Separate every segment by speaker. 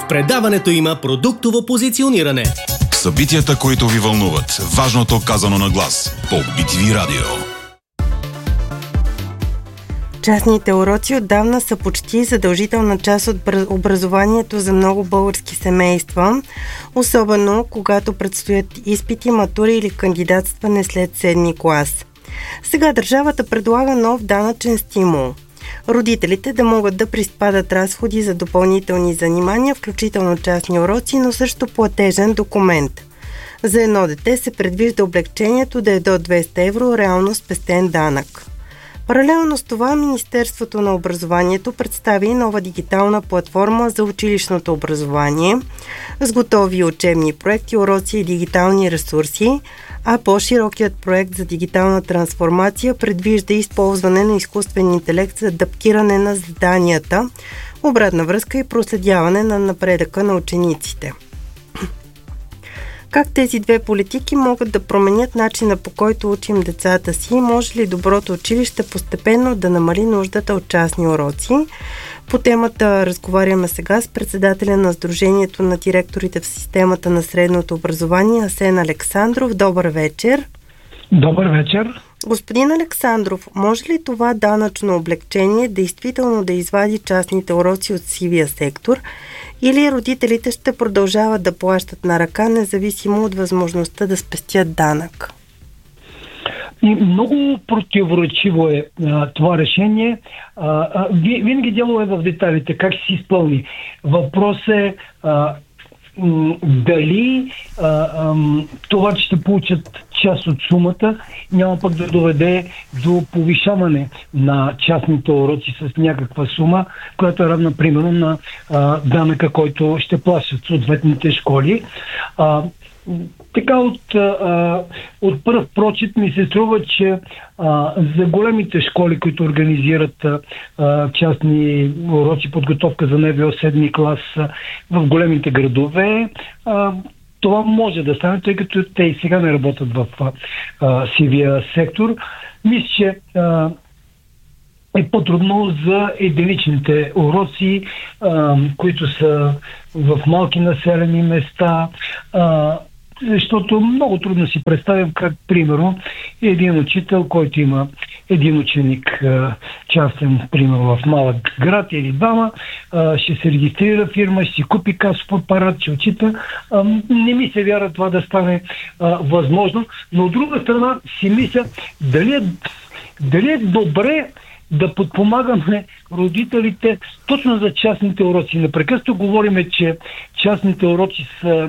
Speaker 1: В предаването има продуктово позициониране.
Speaker 2: Събитията, които ви вълнуват. Важното казано на глас. По BTV Радио.
Speaker 3: Частните уроци отдавна са почти задължителна част от образованието за много български семейства, особено когато предстоят изпити, матури или кандидатстване след 7 клас. Сега държавата предлага нов данъчен стимул. Родителите да могат да приспадат разходи за допълнителни занимания, включително частни уроци, но също платежен документ. За едно дете се предвижда облекчението да е до 200 евро реално спестен данък. Паралелно с това Министерството на образованието представи нова дигитална платформа за училищното образование с готови учебни проекти, уроци и дигитални ресурси, а по-широкият проект за дигитална трансформация предвижда използване на изкуствен интелект за адаптиране на заданията, обратна връзка и проследяване на напредъка на учениците. Как тези две политики могат да променят начина, по който учим децата си? Може ли доброто училище постепенно да намали нуждата от частни уроци? По темата разговаряме сега с председателя на Сдружението на директорите в системата на средното образование Асен Александров. Добър вечер!
Speaker 4: Добър вечер!
Speaker 3: Господин Александров, може ли това данъчно облекчение действително да извади частните уроци от сивия сектор, или родителите ще продължават да плащат на ръка, независимо от възможността да спестят данък?
Speaker 4: И много противоречиво е това решение. Винаги дело е в детайлите, как ще се изпълни. Въпрос е дали това, че ще получат част от сумата, няма пък да доведе до повишаване на частните уроци с някаква сума, която е равна примерно на данъка, който ще плащат съответните школи. Така от пръв прочит ми се струва, че за големите школи, които организират частни уроци, подготовка за НВО 7 клас в големите градове, това може да стане, тъй като те и сега не работят в сивия сектор. Мисля, че е по-трудно за единичните уроци, които са в малки населени места, защото много трудно си представям как, примерно, един учител, който има един ученик частен, примерно в малък град или двама, ще се регистрира фирма, ще си купи касов апарат, ще учита. Не ми се вяра това да стане възможно, но от друга страна си мисля дали е добре да подпомагаме родителите точно за частните уроци. Непрекъснато говориме, че частните уроци са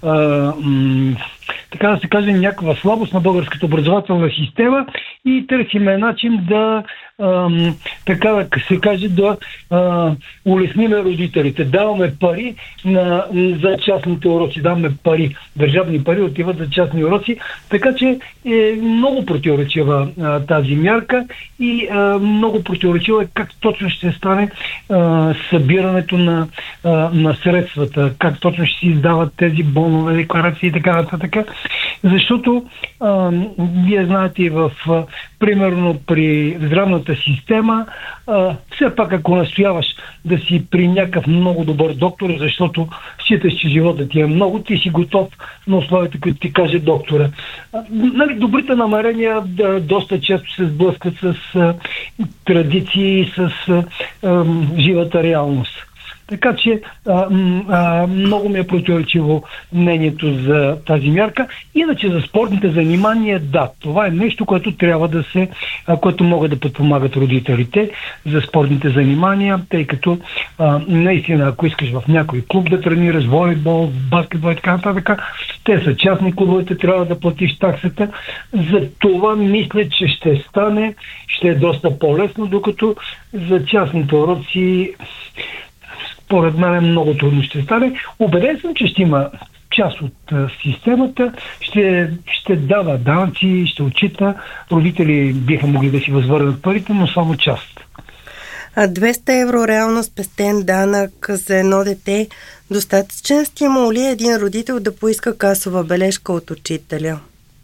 Speaker 4: така да се каже някаква слабост на българската образователна система и търсиме начин да така да се каже да улесниме родителите. Даваме пари за частните уроци, даваме пари, държавни пари отиват за частни уроци, така че е много противоречива тази мярка и много противоречиво е как точно ще стане събирането на средствата, как точно ще се издават тези бонове, декларации и така нататък. Защото вие знаете примерно при здравната система, все пак ако настояваш да си при някакъв много добър доктор, защото считаш, че живота ти е много, ти си готов на условията, които ти каже доктора. Добрите намерения доста често се сблъскат с традиции и с живата реалност. Така че много ми е противоречиво мнението за тази мярка. Иначе за спортните занимания, да, това е нещо, което трябва да се, което могат да подпомагат родителите за спортните занимания, тъй като наистина, ако искаш в някой клуб да тренираш волейбол, баскетбол и така нататък, те са частни клубовете, трябва да платиш таксата. За това мисля, че ще стане, ще е доста по-лесно, докато за частните уроци според мен много трудно ще стане. Убеден съм, че ще има част от системата, ще дава данъци, ще отчита. Родители биха могли да си възвърнат парите, но само част.
Speaker 3: 200 евро реално спестен данък за едно дете, достатъчен стимул ли е един родител да поиска касова бележка от учителя?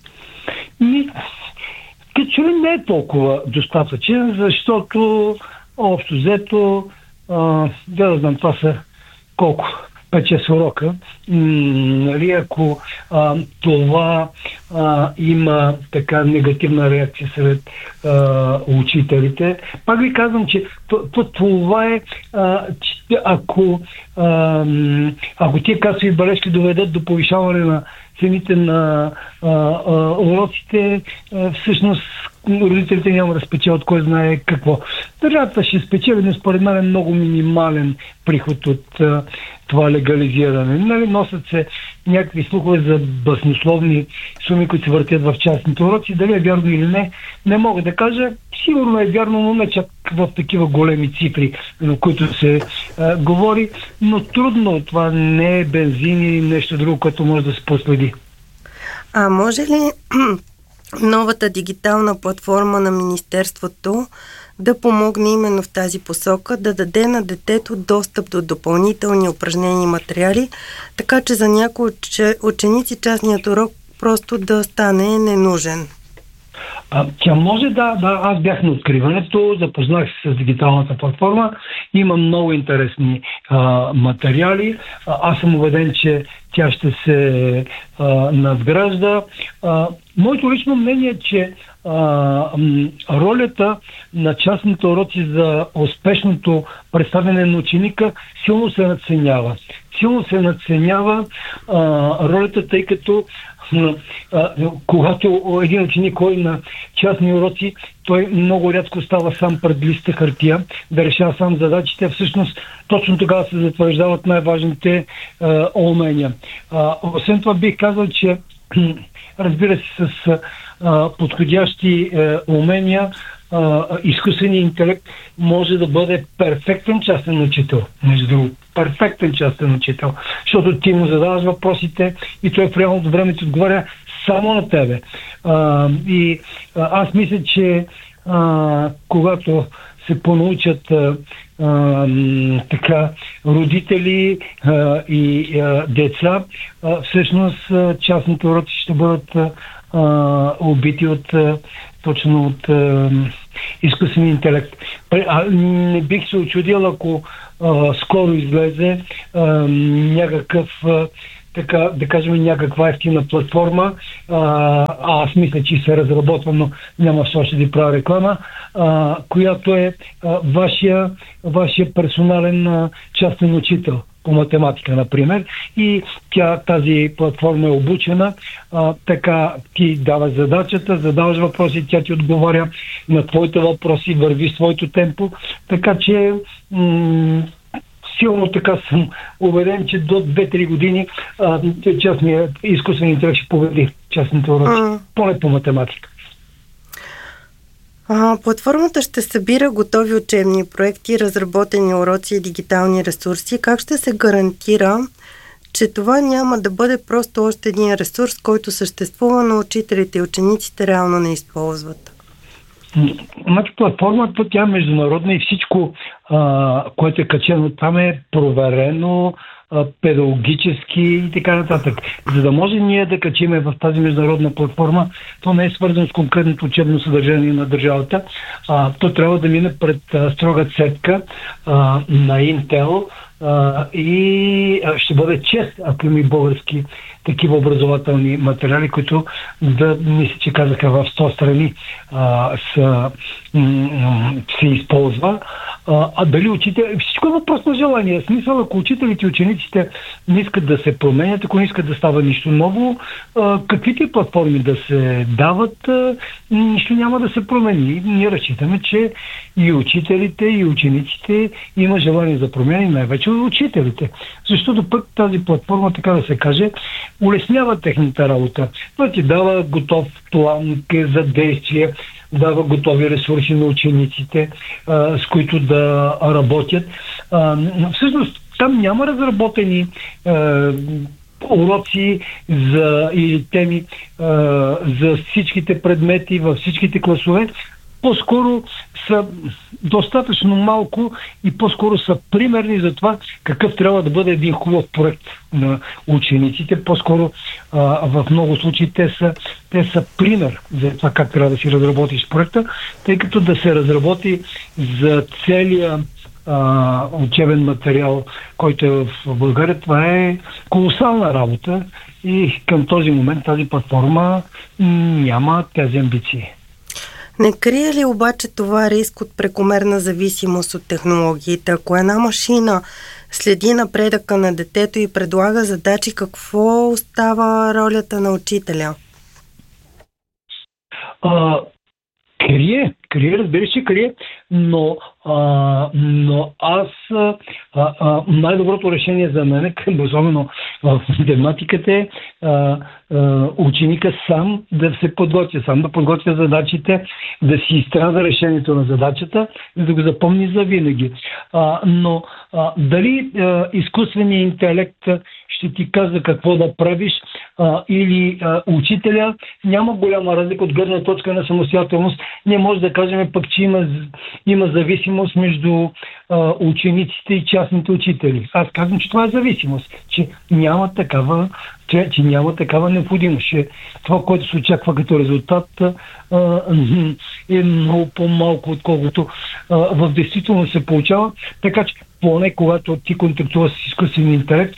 Speaker 4: Като ли не е толкова достатъчен, защото общо взето да знам, това са колко? 5-6 урока. Нали, ако това има така негативна реакция сред учителите, пак ви казвам, че това е ако тия касови бележки доведат до повишаване на цените на уроците, всъщност родителите няма да спечелят кой знае какво. Държавата ще спечели, но според мен е много минимален приход от това легализиране. Нали, носят се някакви слухове за баснословни суми, които се въртят в частните уроци. Дали е вярно или не мога да кажа. Сигурно е вярно, но не чак в такива големи цифри, в които се говори. Но трудно, това не е бензин или нещо друго, което може да се последи.
Speaker 3: А може ли новата дигитална платформа на Министерството да помогне именно в тази посока, да даде на детето достъп до допълнителни упражнения и материали, така че за някои ученици частният урок просто да стане ненужен?
Speaker 4: Тя може аз бях на откриването, запознах се с дигиталната платформа, има много интересни материали. Аз съм убеден, че тя ще се надгражда. Моето лично мнение е, че ролята на частните уроци за успешното представяне на ученика силно се надценява. Силно се надценява ролята, тъй като когато един ученик ходи на частни уроци, той много рядко става сам пред листа хартия да решава сам задачите. Всъщност точно тогава се затвърждават най-важните умения. Освен това бих казал, че разбира се, с подходящи умения, изкуственият интелект може да бъде перфектен частен учител. Между другото, перфектен частен учител. Защото ти му задаваш въпросите и той в реалното време ти отговаря само на тебе. И аз мисля, че когато се понаучат така родители и деца, всъщност частните уроци ще бъдат убити точно от изкуствения интелект. Не бих се очудил, ако скоро излезе някакъв така, да кажем, някаква ефтина платформа. Аз мисля, че се разработва, но няма все още да правя реклама, която е вашия персонален частен учител по математика, например. И тази платформа е обучена, така ти дава задачата, задаваш въпроси, тя ти отговаря на твоите въпроси, върви своето темпо, така че силно така съм убеден, че до 2-3 години частният изкуствен интелект ще победи частните уроци, поне по математика.
Speaker 3: Платформата ще събира готови учебни проекти, разработени уроци и дигитални ресурси. Как ще се гарантира, че това няма да бъде просто още един ресурс, който съществува, но учителите и учениците реално не използват?
Speaker 4: Значи платформата, тя е международна и всичко, което е качено там, е проверено педагогически и така нататък. За да може ние да качиме в тази международна платформа, то не е свързано с конкретното учебно съдържание на държавата. То трябва да мине пред строга цетка на Intel и ще бъде чест, ако има и български такива образователни материали, които мисля, че казаха в 100 страни се използва. Дали учители... Всичко е въпрос на желание. Смисъл, ако учителите и учениците не искат да се променят, ако не искат да става нищо ново, каквито платформи да се дават, нищо няма да се промени. Ние разчитаме, че и учителите, и учениците има желание за промени, най-вече учителите. Защото пък тази платформа, така да се каже, улеснява техната работа. Това ти дава готов план за действие, дава готови ресурси на учениците, с които да работят. Всъщност там няма разработени уроци или теми за всичките предмети във всичките класове. По-скоро са достатъчно малко и по-скоро са примерни за това какъв трябва да бъде един хубав проект на учениците. По-скоро в много случаи те са пример за това как трябва да си разработиш проекта, тъй като да се разработи за целия учебен материал, който е в България. Това е колосална работа и към този момент тази платформа няма тези амбиции.
Speaker 3: Не крие ли обаче това риск от прекомерна зависимост от технологиите? Ако една машина следи напредъка на детето и предлага задачи, какво остава ролята на учителя?
Speaker 4: Крие, разбира се, крие, но аз най-доброто решение за мен, особено в математиката, е ученика сам да се подготвя, сам да подготвя задачите, да си изстрада решението на задачата и да го запомни за винаги. Но дали изкуственият интелект ще ти казва какво да правиш или учителя, няма голяма разлика от гледна точка на самостоятелност. Ние може да кажем пък, че има зависимост между учениците и частните учители. Аз казвам, че това е зависимост, че няма такава необходимост. Това, което се очаква като резултат, е много по-малко, отколкото в действителност се получава. Така че поне когато ти контактуваш с изкуствен интелект,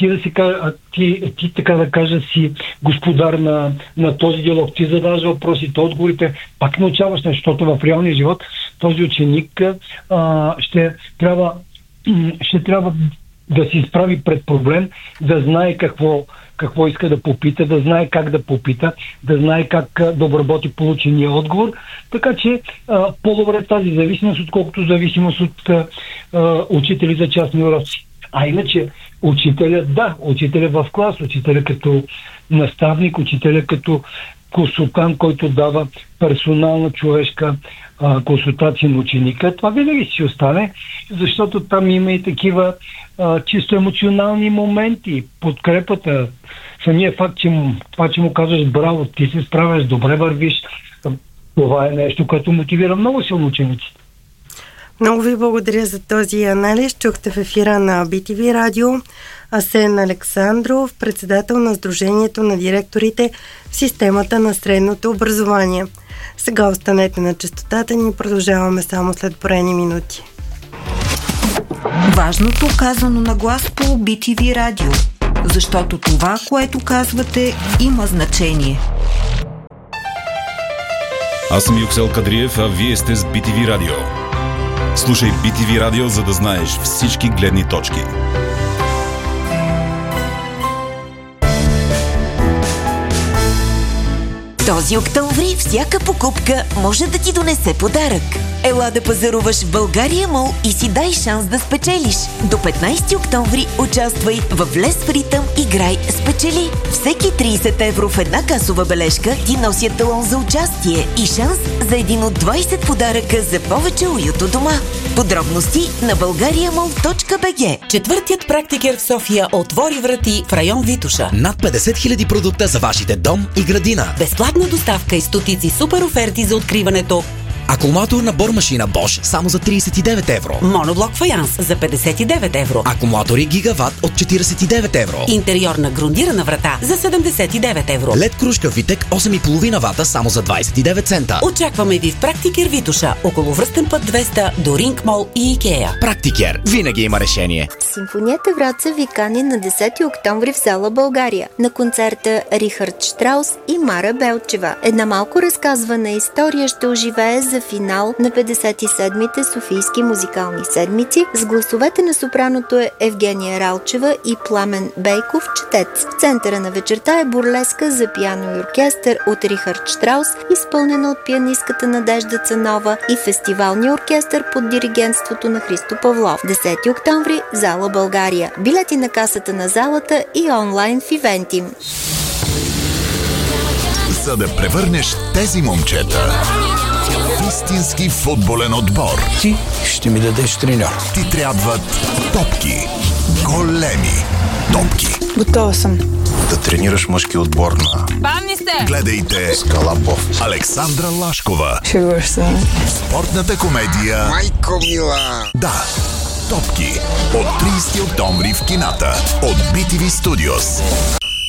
Speaker 4: ти така да кажа си господар на този диалог. Ти задаваш въпросите, отговорите, пак научаваш нещо, защото в реалния живот този ученик ще трябва да се изправи пред проблем, да знае какво иска да попита, да знае как да попита, да знае как да обработи получения отговор. Така че по-добре тази зависимост, отколкото зависимост от учители за частни уроци. А иначе учителя в клас, учителя като наставник, учителя като консултант, който дава персонална човешка консултация на ученика. Това винаги си остане, защото там има и такива чисто емоционални моменти, подкрепата, самия факт, че му казваш браво, ти се справяш, добре вървиш, това е нещо, което мотивира много силно учениците.
Speaker 3: Много ви благодаря за този анализ. Чухте в ефира на BTV Радио Асен Александров, председател на Сдружението на директорите в системата на средното образование. Сега останете на честотата ни, продължаваме само след броени минути.
Speaker 5: Важното казано на глас по BTV Радио, защото това, което казвате, има значение.
Speaker 2: Аз съм Юксел Кадриев, а вие сте с BTV Радио. Слушай BTV Радио, за да знаеш всички гледни точки.
Speaker 6: Този октомври всяка покупка може да ти донесе подарък. Ела да пазаруваш в България Мол и си дай шанс да спечелиш. До 15 октомври участвай в Влез в ритъм, играй, спечели. Всеки 30 евро в една касова бележка ти носят талон за участие и шанс за един от 20 подаръка за повече уют у дома. Подробности на bulgariamall.bg.
Speaker 7: Четвъртият практикер в София отвори врати в район Витоша.
Speaker 8: Над 50 000 продукта за вашите дом и градина.
Speaker 7: Безплатна доставка и стотици супер оферти за откриването.
Speaker 8: Акумулатор на бормашина Bosch само за 39 евро.
Speaker 7: Моноблок фаянс за 59 евро.
Speaker 8: Акумулатори Гигават от 49 евро.
Speaker 7: Интериорна грундирана врата за 79 евро.
Speaker 8: LED кружка Витек 8,5 вата само за 29 цента.
Speaker 7: Очакваме ви в Практикер Витоша, около Връстен път 200 до Ринг Мол и Икеа.
Speaker 8: Практикер винаги има решение.
Speaker 9: Симфонията Враца ви кани на 10 октомври в зала България на концерта Рихард Штраус и Мара Белчева. Една малко разказвана история ще оживее за финал на 57-те Софийски музикални седмици с гласовете на сопраното е Евгения Ралчева и Пламен Бейков, четец. В центъра на вечерта е бурлеска за пиано и оркестър от Рихард Штраус, изпълнена от пианистката Надежда Цанова и фестивалния оркестър под диригентството на Христо Павлов. 10 октомври, зала България. Билети на касата на залата и онлайн в Ивентим.
Speaker 10: За да превърнеш тези момчета в истински футболен отбор,
Speaker 11: ти ще ми дадеш треньор.
Speaker 10: Ти трябват топки. Големи топки.
Speaker 12: Готова съм.
Speaker 10: Да тренираш мъжки отбор на...
Speaker 12: Бавни сте!
Speaker 10: Гледайте Скалапов. Александра Лашкова.
Speaker 12: Шегуваш се.
Speaker 10: Спортната комедия
Speaker 11: Майко мила.
Speaker 10: Да, топки. От 30 октомври в кината. От BTV Studios.